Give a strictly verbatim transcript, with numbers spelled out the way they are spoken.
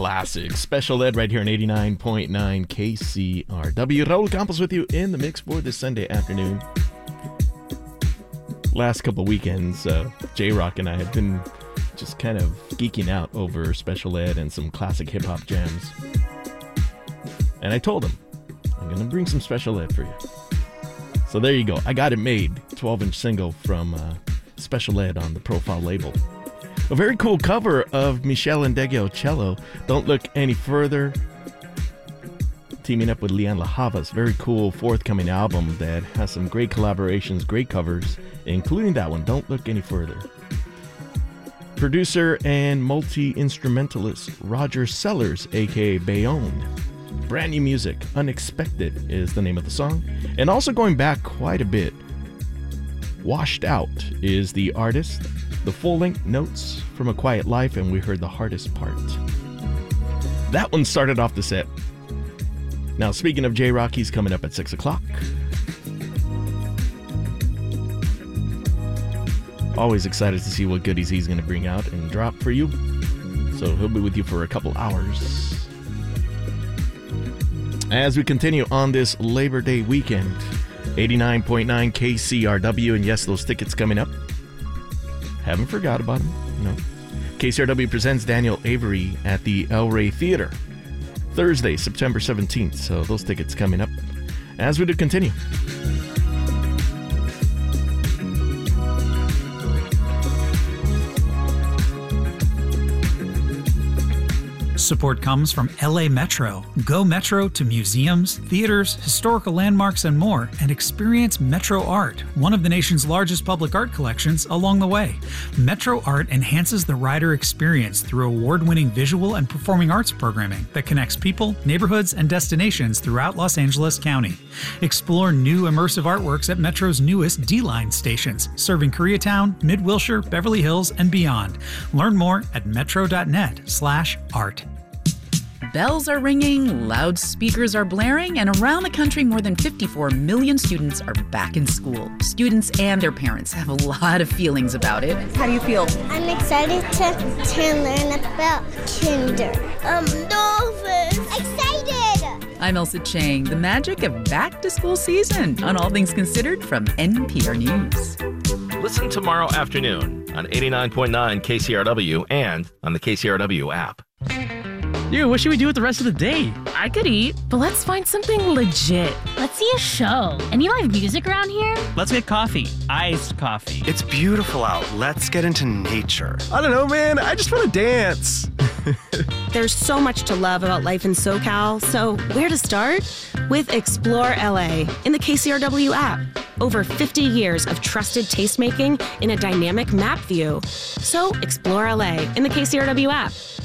classic. Special Ed right here on eighty-nine point nine K C R W. Raul Campos with you in the mix for this Sunday afternoon. Last couple weekends, uh, J-Rock and I have been just kind of geeking out over Special Ed and some classic hip-hop jams. And I told him, I'm going to bring some Special Ed for you. So there you go. I got it made. twelve-inch single from uh, Special Ed on the Profile label. A very cool cover of Michelle Ndegeocello, Don't Look Any Further, teaming up with Lianne La Havas. Very cool forthcoming album that has some great collaborations, great covers, including that one, Don't Look Any Further. Producer and multi-instrumentalist Roger Sellers, aka Bayonne. Brand new music, Unexpected is the name of the song. And also going back quite a bit, Washed Out is the artist. The full-length Notes from a Quiet Life, and we heard The Hardest Part. That one started off the set. Now, speaking of J-Rock, he's coming up at six o'clock. Always excited to see what goodies he's going to bring out and drop for you. So he'll be with you for a couple hours. As we continue on this Labor Day weekend, eighty-nine point nine K C R W, and yes, those tickets coming up. Haven't forgot about him, no. K C R W presents Daniel Avery at the El Rey Theater, Thursday, September seventeenth. So those tickets coming up as we do continue. Support comes from L A Metro. Go Metro to museums, theaters, historical landmarks, and more, and experience Metro Art, one of the nation's largest public art collections, along the way. Metro Art enhances the rider experience through award-winning visual and performing arts programming that connects people, neighborhoods, and destinations throughout Los Angeles County. Explore new immersive artworks at Metro's newest D-Line stations, serving Koreatown, Mid-Wilshire, Beverly Hills, and beyond. Learn more at metro.net slash art. Bells are ringing, loudspeakers are blaring, and around the country, more than fifty-four million students are back in school. Students and their parents have a lot of feelings about it. How do you feel? I'm excited to, to learn about kinder. Um, dolphins. Excited! I'm Elsa Chang. The magic of back-to-school season on All Things Considered from N P R News. Listen tomorrow afternoon on eighty-nine point nine K C R W and on the K C R W app. Dude, what should we do with the rest of the day? I could eat, but let's find something legit. Let's see a show. Any live music around here? Let's get coffee. Iced coffee. It's beautiful out. Let's get into nature. I don't know, man. I just want to dance. There's so much to love about life in SoCal, so where to start? With Explore L A in the K C R W app. Over fifty years of trusted tastemaking in a dynamic map view. So explore L A in the K C R W app.